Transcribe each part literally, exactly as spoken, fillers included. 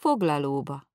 foglalóba.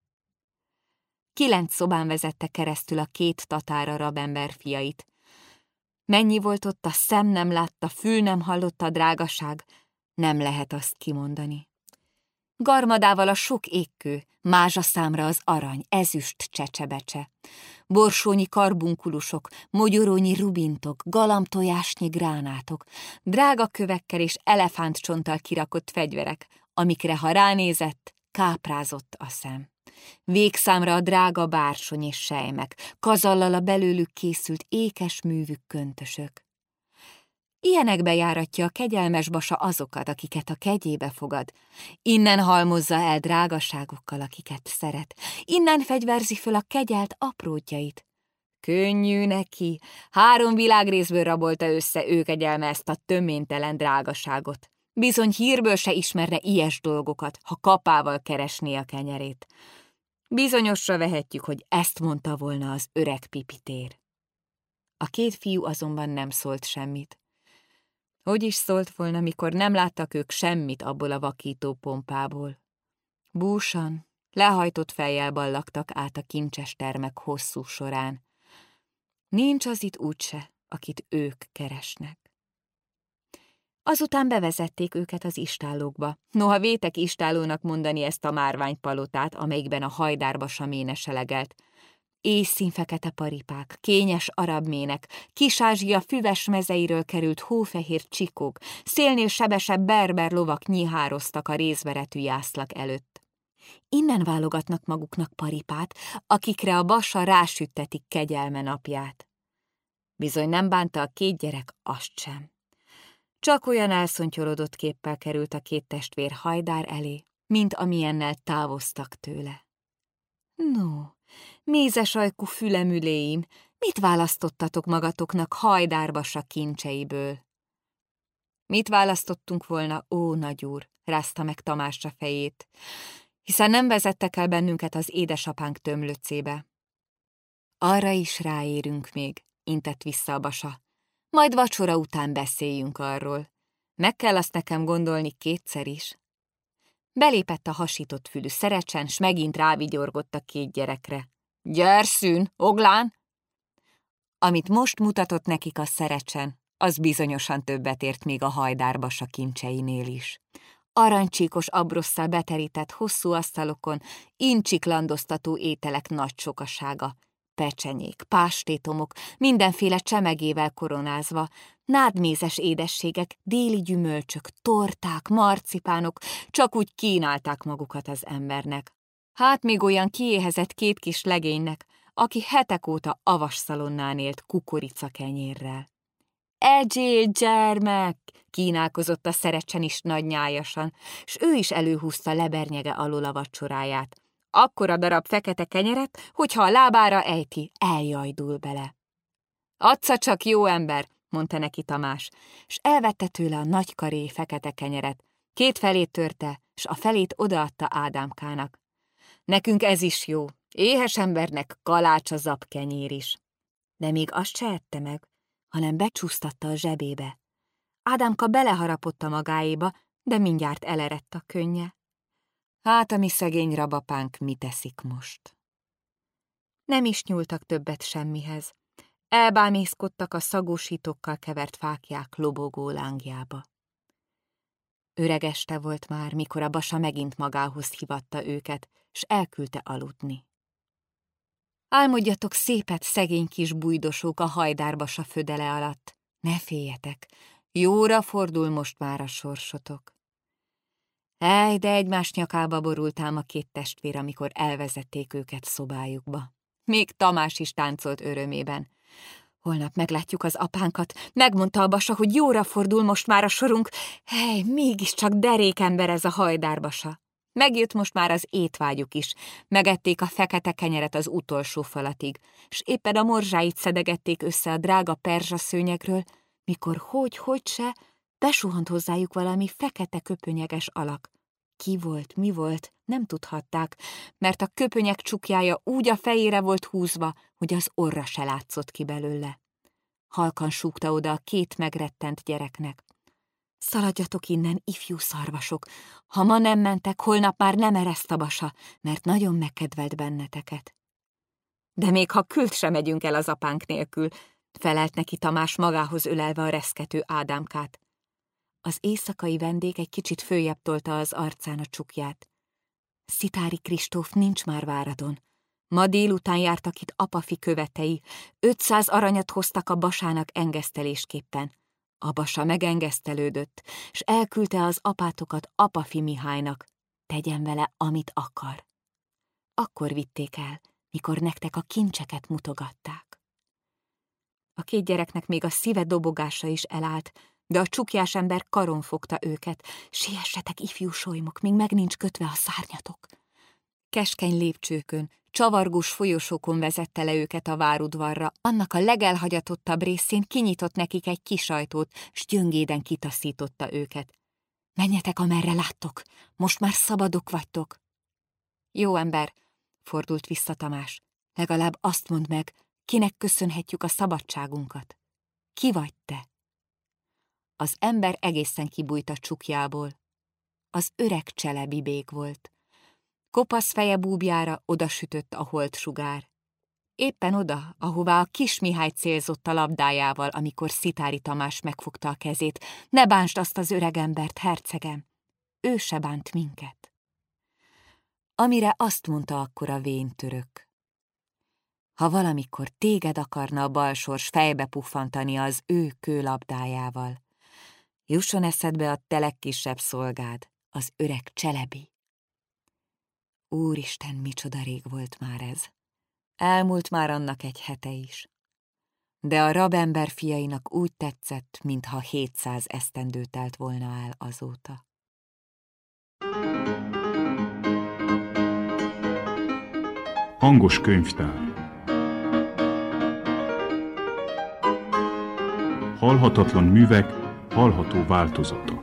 Kilenc szobán vezette keresztül a két tatár arab ember fiait. Mennyi volt ott, a szem nem látta, fül nem hallotta, a drágaság, nem lehet azt kimondani. Garmadával a sok égkő, mázsaszámra az arany, ezüst csecsebecse. Borsónyi karbunkulusok, mogyorónyi rubintok, galamtojásnyi gránátok, drága kövekkel és elefántcsonttal kirakott fegyverek, amikre ha ránézett, káprázott a szem. Végszámra a drága bársony és selymek, kazallal a belőlük készült ékes művű köntösök. Ilyenekbe járatja a kegyelmes basa azokat, akiket a kegyébe fogad. Innen halmozza el drágaságokkal, akiket szeret. Innen fegyverzi föl a kegyelt aprótjait. Könnyű neki, három világrészből rabolta össze ő kegyelme ezt a töménytelen drágaságot. Bizony hírből se ismerne ilyes dolgokat, ha kapával keresné a kenyerét. Bizonyosra vehetjük, hogy ezt mondta volna az öreg pipitér. A két fiú azonban nem szólt semmit. Hogy is szólt volna, mikor nem láttak ők semmit abból a vakító pompából. Búsan, lehajtott fejjel ballagtak át a kincses termek hosszú során. Nincs az itt úgyse, akit ők keresnek. Azután bevezették őket az istállókba. Noha vétek istálónak mondani ezt a márványpalotát, amelyikben a hajdárbasa ménese legelt. Éjszínfekete paripák, kényes arab mének, Kis-Ázsia füves mezeiről került hófehér csikók, szélnél sebesebb berber lovak nyihároztak a rézveretű jászlak előtt. Innen válogatnak maguknak paripát, akikre a basa rásüttetik kegyelme napját. Bizony nem bánta a két gyerek azt sem. Csak olyan elszontyolodott képpel került a két testvér Hajdár elé, mint amilyennel távoztak tőle. No, mézes ajkú fülemüléim, mit választottatok magatoknak Hajdárbasa kincseiből? Mit választottunk volna, ó nagyúr, rázta meg Tamásra fejét, hiszen nem vezettek el bennünket az édesapánk tömlöcébe. Arra is ráérünk még, intett vissza a basa. Majd vacsora után beszéljünk arról. Meg kell azt nekem gondolni kétszer is. Belépett a hasított fülű Szerecsen, s megint rávigyorgott a két gyerekre. Gyerszűn, Oglán! Amit most mutatott nekik a Szerecsen, az bizonyosan többet ért még a Hajdárbasa kincseinél is. Aranycsíkos abrosszal beterített hosszú asztalokon incsiklandoztató ételek nagy sokasága, pecsenyék, pástétomok, mindenféle csemegével koronázva, nádmézes édességek, déli gyümölcsök, torták, marcipánok, csak úgy kínálták magukat az embernek. Hát még olyan kiéhezett két kis legénynek, aki hetek óta avasszalonnán élt kukoricakenyérrel. Egyél, gyermek! Kínálkozott a Szerecsen is nagynyájasan, s ő is előhúzta lebernyege alól a vacsoráját. Akkora darab fekete kenyeret, hogyha a lábára ejti, eljajdul bele. Adsza csak, jó ember, mondta neki Tamás, s elvette tőle a nagy karé fekete kenyeret. Két felét törte, s a felét odaadta Ádámkának. Nekünk ez is jó, éhes embernek kalács a zapkenyér is. De még azt se ette meg, hanem becsúsztatta a zsebébe. Ádámka beleharapott a magáéba, de mindjárt elerett a könnye. Hát a mi szegény rabapánk mit teszik most? Nem is nyúltak többet semmihez. Elbámészkodtak a szagúsítókkal kevert fáklyák lobogó lángjába. Öreg este volt már, mikor a basa megint magához hívatta őket, s elküldte aludni. Álmodjatok szépet, szegény kis bújdosók a Hajdárbasa födele alatt. Ne féljetek, jóra fordul most már a sorsotok. Ej, de egymás nyakába borult ám a két testvér, amikor elvezették őket szobájukba. Még Tamás is táncolt örömében. Holnap meglátjuk az apánkat, megmondta a basa, hogy jóra fordul most már a sorunk. Hely, mégiscsak derékember ez a Hajdárbasa. Megjött most már az étvágyuk is, megették a fekete kenyeret az utolsó falatig, s éppen a morzsáit szedegették össze a drága perzsaszőnyegről, mikor hogy-hogy se, besuhant hozzájuk valami fekete köpönyeges alak. Ki volt, mi volt, nem tudhatták, mert a köpönyeg csukjája úgy a fejére volt húzva, hogy az orra se látszott ki belőle. Halkan súgta oda a két megrettent gyereknek. Szaladjatok innen, ifjú szarvasok! Ha ma nem mentek, holnap már nem ereszt a basa, mert nagyon megkedvelt benneteket. De még ha küld sem megyünk el az apánk nélkül, felelt neki Tamás magához ölelve a reszkető Ádámkát. Az éjszakai vendég egy kicsit följebb tolta az arcán a csukját. Szitári Kristóf nincs már Váradon. Ma délután jártak itt apafi követei, ötszáz aranyat hoztak a basának engesztelésképpen. A basa megengesztelődött, s elküldte az apátokat apafi Mihálynak, tegyen vele, amit akar. Akkor vitték el, mikor nektek a kincseket mutogatták. A két gyereknek még a szíve dobogása is elállt, de a csukjás ember karon fogta őket. Siessetek, ifjú solymok, míg meg nincs kötve a szárnyatok. Keskeny lépcsőkön, csavargós folyosókon vezette le őket a várudvarra, annak a legelhagyatottabb részén kinyitott nekik egy kis ajtót, s gyöngéden kitaszította őket. Menjetek, amerre láttok, most már szabadok vagytok. Jó ember, fordult vissza Tamás, legalább azt mondd meg, kinek köszönhetjük a szabadságunkat. Ki vagy te? Az ember egészen kibújt a csukjából. Az öreg Cselebi bég volt. Kopasz feje búbjára odasütött a holdsugár. Éppen oda, ahová a kis Mihály célzott a labdájával, amikor Szitári Tamás megfogta a kezét. Ne bántsd azt az öregembert, hercegem! Ő se bánt minket. Amire azt mondta akkor a vén török. Ha valamikor téged akarna a balsors fejbe puffantani az ő kőlabdájával, jusson eszedbe a te legkisebb szolgád, az öreg Cselebi. Úristen, micsoda rég volt már ez. Elmúlt már annak egy hete is. De a rabember fiainak úgy tetszett, mintha hétszáz esztendő telt volna el azóta. Hangos könyvtár. Halhatatlan művek hallható változata.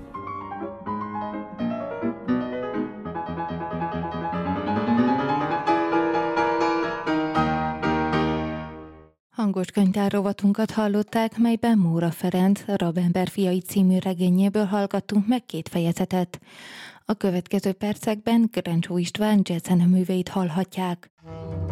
Hangos könyvtár rovatunkat hallották, melyben Móra Ferenc Rabember fiai című regényéből hallgattunk meg két fejezetet. A következő percekben Grencsó István jazzzeneműveit hallhatják.